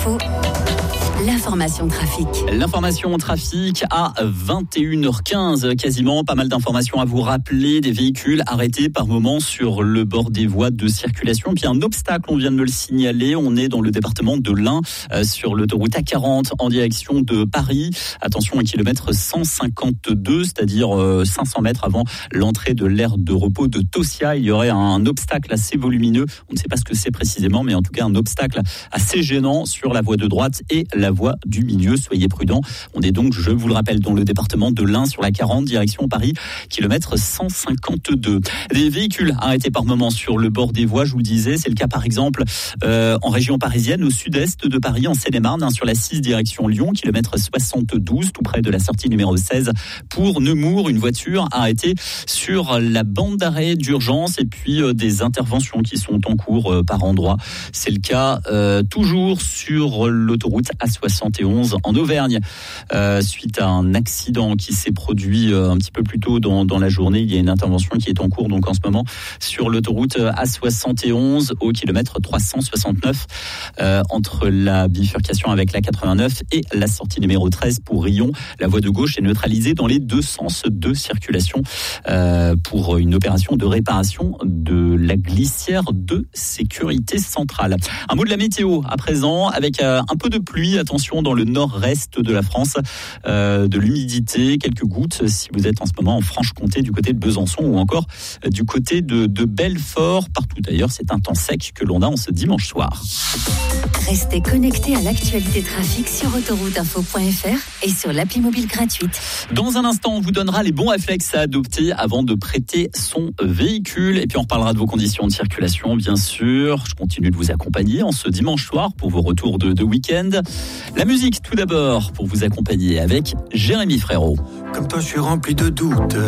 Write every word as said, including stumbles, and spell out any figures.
Info, l'information trafic. L'information trafic à vingt et une heures quinze, quasiment. Pas mal d'informations à vous rappeler. Des véhicules arrêtés par moment sur le bord des voies de circulation. Puis un obstacle, on vient de me le signaler. On est dans le département de l'Ain, euh, sur l'autoroute A quarante en direction de Paris. Attention, au kilomètre cent cinquante-deux, c'est-à-dire euh, cinq cents mètres avant l'entrée de l'aire de repos de Tossia. Il y aurait un obstacle assez volumineux. On ne sait pas ce que c'est précisément, mais en tout cas un obstacle assez gênant sur la voie de droite et la voie du milieu. Soyez prudents. On est donc, je vous le rappelle, dans le département de l'Ain sur la quarante, direction Paris, kilomètre cent cinquante-deux. Des véhicules arrêtés par moment sur le bord des voies, je vous le disais, c'est le cas par exemple euh, en région parisienne, au sud-est de Paris, en Seine-et-Marne, hein, sur la six direction Lyon, kilomètre soixante-douze, tout près de la sortie numéro seize pour Nemours. Une voiture arrêtée sur la bande d'arrêt d'urgence et puis euh, des interventions qui sont en cours euh, par endroits. C'est le cas euh, toujours sur l'autoroute A soixante et onze en Auvergne, euh, suite à un accident qui s'est produit euh, un petit peu plus tôt dans, dans la journée. Il y a une intervention qui est en cours donc en ce moment sur l'autoroute A soixante et onze au kilomètre trois cent soixante-neuf, euh, entre la bifurcation avec la quatre-vingt-neuf et la sortie numéro treize pour Rion. La voie de gauche est neutralisée dans les deux sens de circulation euh, pour une opération de réparation de la glissière de sécurité centrale. Un mot de la météo à présent, avec euh, un peu de pluie. Attention dans le nord-est de la France, euh, de l'humidité, quelques gouttes si vous êtes en ce moment en Franche-Comté, du côté de Besançon ou encore euh, du côté de, de Belfort. Partout d'ailleurs, c'est un temps sec que l'on a en ce dimanche soir. Restez connectés à l'actualité trafic sur autoroute info point f r et sur l'appli mobile gratuite. Dans un instant, on vous donnera les bons réflexes à adopter avant de prêter son véhicule. Et puis on reparlera de vos conditions de circulation, bien sûr. Je continue de vous accompagner en ce dimanche soir pour vos retours de, de week-end. La musique tout d'abord pour vous accompagner avec Jérémy Frérot. Comme toi, je suis rempli de doutes.